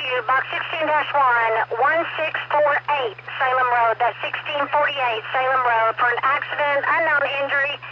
you. Box 16-1, 1648 Salem Road. That's 1648 Salem Road for an accident, unknown injury.